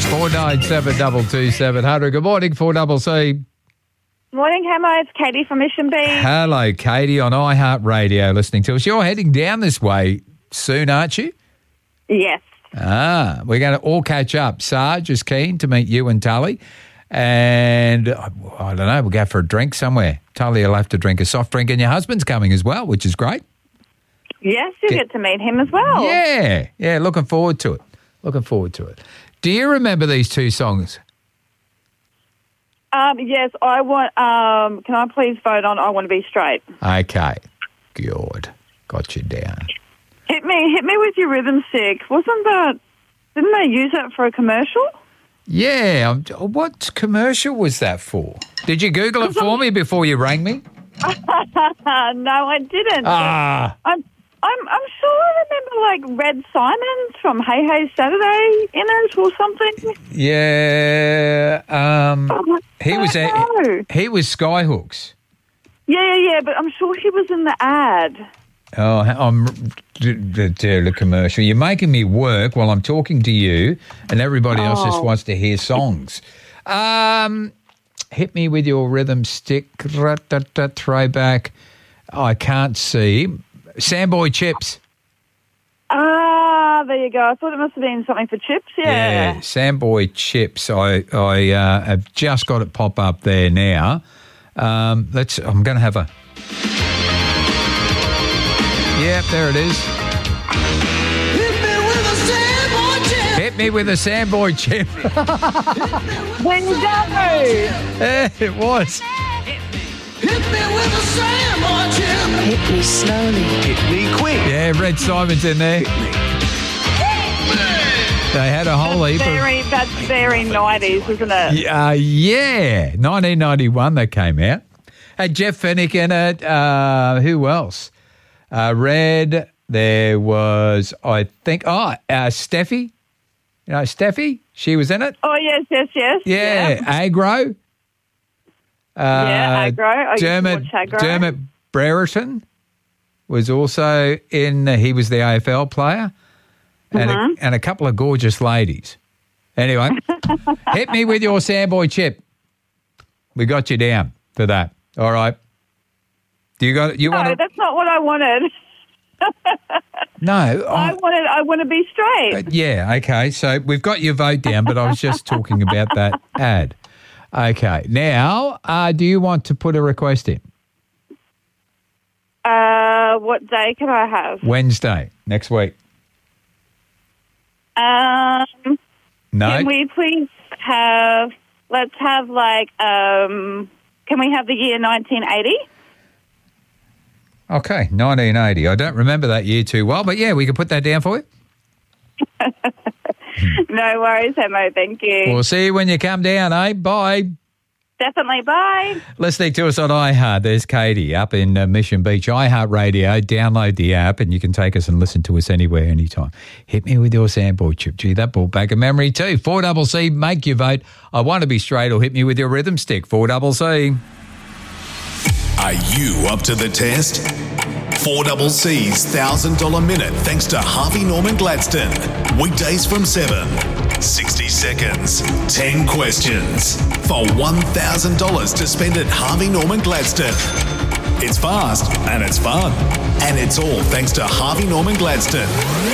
497-227-100. Good morning, 4CC. Morning, Hammer. It's Katie from Mission Bay. Hello, Katie, on iHeartRadio listening to us. You're heading down this way soon, aren't you? Yes. We're going to all catch up. Sarge is keen to meet you and Tully. And I don't know, we'll go for a drink somewhere. Tully will have to drink a soft drink, and your husband's coming as well, which is great. Yes, you get to meet him as well. Yeah, looking forward to it. Do you remember these two songs? Yes, I want. Can I please vote on I Want to Be Straight? Okay, good. Got you down. Hit me with your rhythm stick. Didn't they use that for a commercial? Yeah, what commercial was that for? Did you Google it for me before you rang me? No, I didn't. I'm sure I remember like Red Simons from Hey Hey Saturday in it or something. Yeah, he was Skyhooks. Yeah, but I'm sure he was in the ad. Oh, I'm the commercial. You're making me work while I'm talking to you, and everybody else just wants to hear songs. Hit me with your rhythm stick. Throwback. I can't see. Samboy Chips. There you go. I thought it must have been something for chips. Yeah, Samboy Chips. I have just got it pop up there now. I'm going to have a. Yep, there it is. Hit me with a Samboy Chip. There you go. It was. Hit me with a Samboy Chip. Hit me slowly. Hit me quick. Yeah, Red Simon's in there. They had a whole heap That's very 90s, isn't it? Yeah, 1991 they came out. Had Jeff Fennick in it. Who else? Red. There was, I think, Steffi. You know Steffi? She was in it. Oh, yes. Yeah. Agro. Agro. Dermot Brereton was also in, he was the AFL player. And a couple of gorgeous ladies. Anyway, hit me with your Samboy Chip. We got you down for that. All right. Do you got it? No, that's not what I wanted. No. I want to be straight. Yeah, okay. So we've got your vote down, but I was just talking about that ad. Okay. Now, do you want to put a request in? What day can I have? Wednesday, next week. No. Can we please can we have the year 1980? Okay, 1980. I don't remember that year too well, but yeah, we can put that down for you. No worries, Hemo. Thank you. We'll see you when you come down, eh? Bye. Definitely, bye. Listening to us on iHeart, there's Katie up in Mission Beach. iHeartRadio, download the app and you can take us and listen to us anywhere, anytime. Hit me with your Samboy Chip. Gee, that brought back a memory too. 4CC, make your vote. I want to be straight, or hit me with your rhythm stick. 4CC. Are you up to the test? 4CC's $1,000 minute thanks to Harvey Norman Gladstone. Weekdays from 7. 60 seconds, 10 questions for $1,000 to spend at Harvey Norman Gladstone. It's fast and it's fun. And it's all thanks to Harvey Norman Gladstone.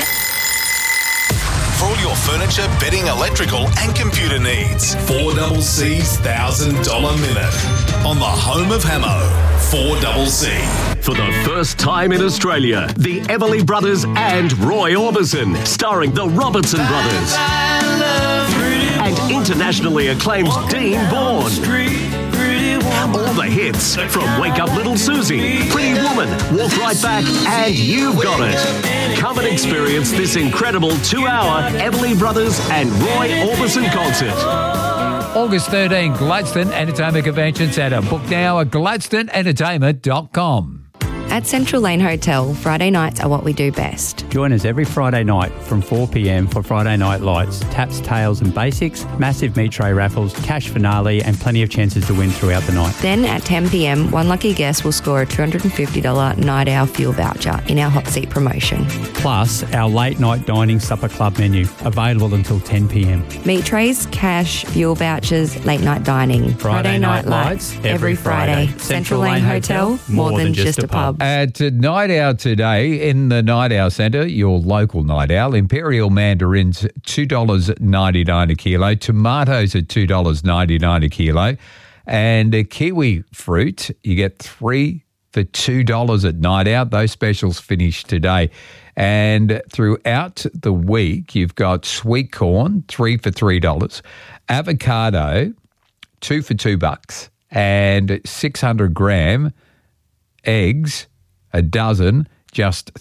For all your furniture, bedding, electrical and computer needs. 4CC's $1,000 minute on the home of Hamo. 4CC. For the first time in Australia, the Everly Brothers and Roy Orbison, starring the Robertson Brothers. And internationally acclaimed Dean Bourne. All the hits from Wake Up Little Susie, Pretty Woman, Walk Right Back, and You've Got It. Come and experience this incredible 2-hour Everly Brothers and Roy Orbison concert. August 13, Gladstone Entertainment Convention Centre. Book now at GladstoneEntertainment.com. At Central Lane Hotel, Friday nights are what we do best. Join us every Friday night from 4 p.m. for Friday Night Lights, taps, tails and basics, massive meat tray raffles, cash finale and plenty of chances to win throughout the night. Then at 10 p.m, one lucky guest will score a $250 night owl fuel voucher in our hot seat promotion. Plus, our late night dining supper club menu, available until 10 p.m. Meat trays, cash, fuel vouchers, late night dining. Friday Night Lights, every Friday. Central Lane Hotel, more than just a pub. At Night Owl today, in the Night Owl Centre, your local Night Owl, Imperial mandarins $2.99 a kilo, tomatoes at $2.99 a kilo, and kiwi fruit, you get 3 for $2 at Night Out. Those specials finish today. And throughout the week, you've got sweet corn, 3 for $3, avocado, 2 for $2, and 600 gram eggs, a dozen, just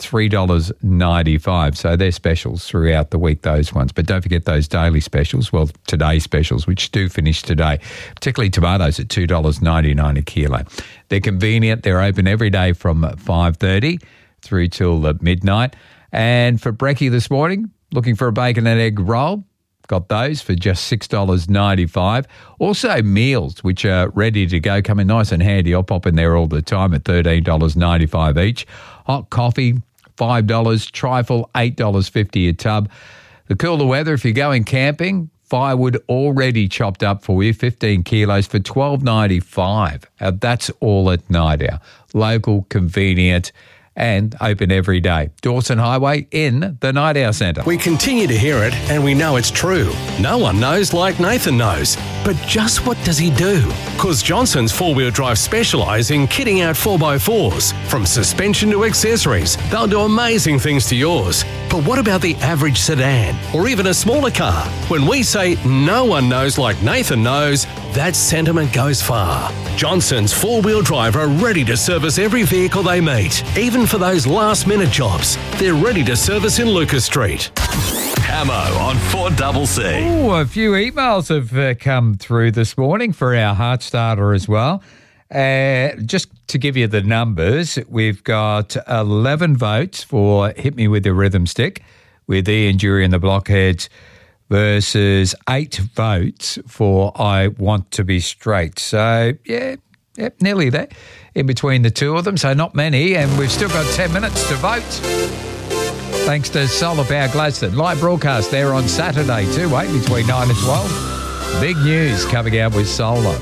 $3.95. So they're specials throughout the week, those ones. But don't forget those daily specials, well, today's specials, which do finish today, particularly tomatoes at $2.99 a kilo. They're convenient. They're open every day from 5:30 through till midnight. And for brekkie this morning, looking for a bacon and egg roll, got those for just $6.95. Also meals, which are ready to go, coming nice and handy. I'll pop in there all the time at $13.95 each. Hot coffee, $5. Trifle, $8.50 a tub. The cooler weather, if you're going camping, firewood already chopped up for you, 15 kilos for $12.95. That's all at Night Owl. Local, convenient, and open every day. Dawson Highway in the Night Owl Centre. We continue to hear it and we know it's true. No one knows like Nathan knows. But just what does he do? Because Johnson's 4-wheel drive specialise in kitting out 4x4s. From suspension to accessories, they'll do amazing things to yours. But what about the average sedan or even a smaller car? When we say no one knows like Nathan knows, that sentiment goes far. Johnson's 4-wheel drive are ready to service every vehicle they meet, even for those last-minute jobs. They're ready to service in Lucas Street. Hamo on 4CC. Oh, a few emails have come through this morning for our Heart Starter as well. Just to give you the numbers, we've got 11 votes for Hit Me With Your Rhythm Stick with Ian Jury and the Blockheads versus 8 votes for I Want to Be Straight. So, yeah, nearly there in between the two of them, so not many, and we've still got 10 minutes to vote. Thanks to Solar Power Gladstone. Live broadcast there on Saturday too, between 9 and 12. Big news coming out with solar.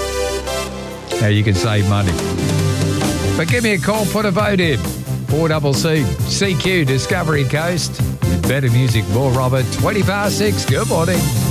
How you can save money. But give me a call, put a vote in. 4CC, CQ, Discovery Coast. With better music, more Robert. 6:20. Good morning.